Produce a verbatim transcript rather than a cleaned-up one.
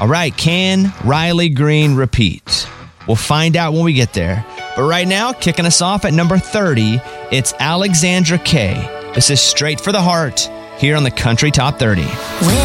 All right, can Riley Green repeat? We'll find out when we get there. But right now, kicking us off at number thirty, it's Alexandra Kay. This is Straight for the Heart here on the Country Top thirty.